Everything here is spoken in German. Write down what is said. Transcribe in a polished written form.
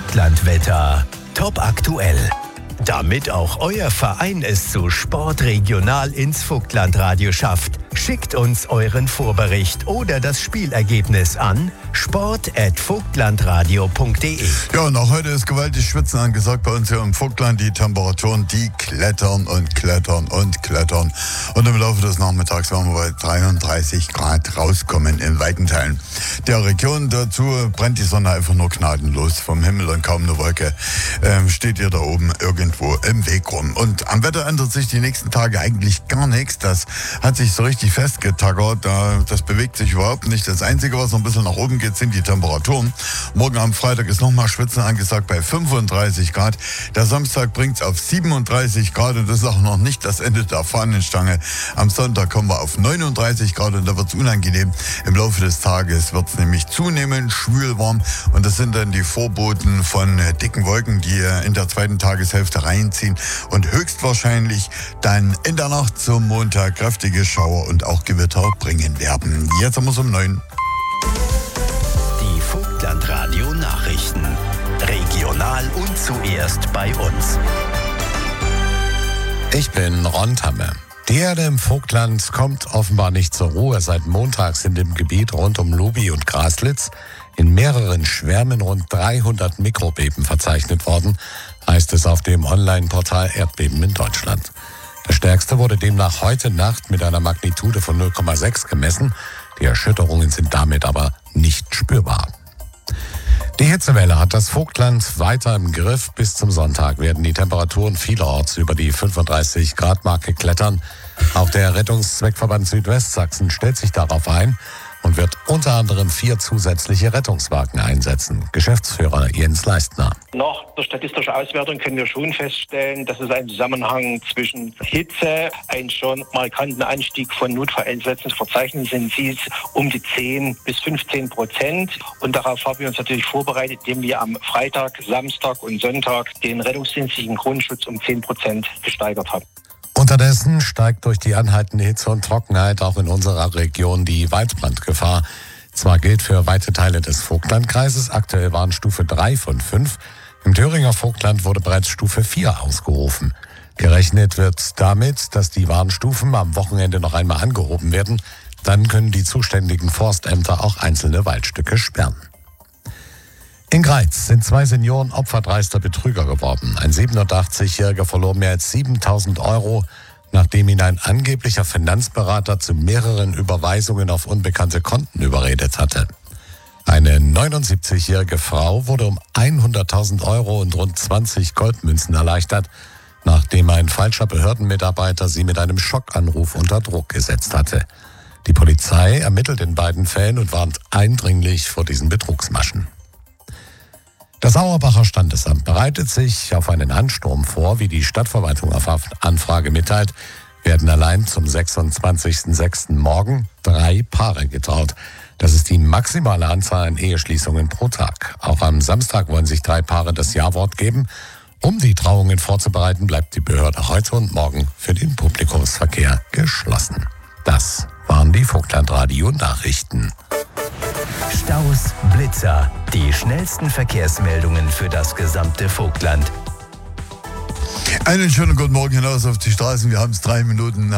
Vogtlandwetter. Top aktuell. Damit auch euer Verein es zu Sport regional ins Vogtlandradio schafft, schickt uns euren Vorbericht oder das Spielergebnis an sport@vogtlandradio.de. Ja, und auch heute ist gewaltig Schwitzen angesagt bei uns hier im Vogtland. Die Temperaturen, die klettern und klettern und klettern. Und im Laufe des Nachmittags werden wir bei 33 Grad rauskommen in weiten Teilen der Region. Dazu brennt die Sonne einfach nur gnadenlos vom Himmel und kaum eine Wolke steht ihr da oben irgendwo im Weg rum. Und am Wetter ändert sich die nächsten Tage eigentlich gar nichts. Das hat sich so richtig festgetackert. Das bewegt sich überhaupt nicht. Das Einzige, was noch ein bisschen nach oben geht, sind die Temperaturen. Morgen am Freitag ist nochmal Schwitzen angesagt bei 35 Grad. Der Samstag bringt es auf 37 Grad und das ist auch noch nicht das Ende der Fahnenstange. Am Sonntag kommen wir auf 39 Grad und da wird es unangenehm. Im Laufe des Tages wird es nämlich zunehmend schwül warm und das sind dann die Vorboten von dicken Wolken, die in der zweiten Tageshälfte reinziehen und höchstwahrscheinlich dann in der Nacht zum Montag kräftige Schauer und auch Gewitter bringen werden. Jetzt haben wir es um 9. Die Vogtlandradio Nachrichten. Regional und zuerst bei uns. Ich bin Ron Tamme. Die Erde im Vogtland kommt offenbar nicht zur Ruhe. Seit Montag sind im Gebiet rund um Luby und Graslitz in mehreren Schwärmen rund 300 Mikrobeben verzeichnet worden, heißt es auf dem Online-Portal Erdbeben in Deutschland. Der stärkste wurde demnach heute Nacht mit einer Magnitude von 0,6 gemessen. Die Erschütterungen sind damit aber nicht spürbar. Die Hitzewelle hat das Vogtland weiter im Griff. Bis zum Sonntag werden die Temperaturen vielerorts über die 35-Grad-Marke klettern. Auch der Rettungszweckverband Südwestsachsen stellt sich darauf ein und wird unter anderem 4 zusätzliche Rettungswagen einsetzen. Geschäftsführer Jens Leistner. Nach der statistischen Auswertung können wir schon feststellen, dass es einen Zusammenhang zwischen Hitze, einen schon markanten Anstieg von Notfalleinsätzen zu verzeichnen sind, sie ist um die 10-15%. Und darauf haben wir uns natürlich vorbereitet, indem wir am Freitag, Samstag und Sonntag den rettungsdienstlichen Grundschutz um 10% gesteigert haben. Unterdessen steigt durch die anhaltende Hitze und Trockenheit auch in unserer Region die Waldbrandgefahr. Zwar gilt für weite Teile des Vogtlandkreises aktuell Warnstufe 3 von 5. Im Thüringer Vogtland wurde bereits Stufe 4 ausgerufen. Gerechnet wird damit, dass die Warnstufen am Wochenende noch einmal angehoben werden. Dann können die zuständigen Forstämter auch einzelne Waldstücke sperren. In Greiz sind 2 Senioren Opfer dreister Betrüger geworden. Ein 87-Jähriger verlor mehr als 7.000 €, nachdem ihn ein angeblicher Finanzberater zu mehreren Überweisungen auf unbekannte Konten überredet hatte. Eine 79-jährige Frau wurde um 100.000 € und rund 20 Goldmünzen erleichtert, nachdem ein falscher Behördenmitarbeiter sie mit einem Schockanruf unter Druck gesetzt hatte. Die Polizei ermittelt in beiden Fällen und warnt eindringlich vor diesen Betrugsmaschen. Das Auerbacher Standesamt bereitet sich auf einen Ansturm vor. Wie die Stadtverwaltung auf Anfrage mitteilt, werden allein zum 26.06. morgen 3 Paare getraut. Das ist die maximale Anzahl an Eheschließungen pro Tag. Auch am Samstag wollen sich 3 Paare das Ja-Wort geben. Um die Trauungen vorzubereiten, bleibt die Behörde heute und morgen für den Publikumsverkehr geschlossen. Das waren die Vogtlandradio-Nachrichten. Staus, Blitzer, die schnellsten Verkehrsmeldungen für das gesamte Vogtland. Einen schönen guten Morgen hinaus auf die Straßen. Wir haben es 3 Minuten